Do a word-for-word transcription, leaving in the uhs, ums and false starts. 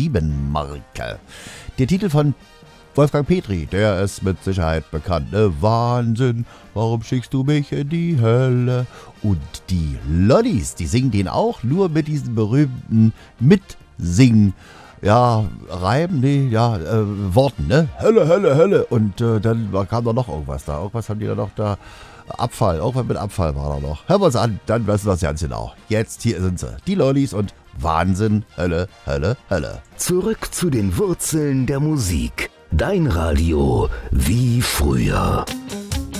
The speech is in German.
sieben-Marke. Der Titel von Wolfgang Petri, der ist mit Sicherheit bekannt. Ne? Wahnsinn, warum schickst du mich in die Hölle? Und die Lollis, die singen den auch, nur mit diesen berühmten Mitsingen. Ja, Reimen, nee, ja, äh, Worten, ne? Hölle, Hölle, Hölle. Und äh, dann kam da noch irgendwas da. Irgendwas haben die da noch da. Abfall, irgendwas mit Abfall war da noch. Hören wir uns an, dann wissen wir es ganz genau. Jetzt, hier sind sie, die Lollis und Wahnsinn, Hölle, Hölle, Hölle. Zurück zu den Wurzeln der Musik. Dein Radio wie früher.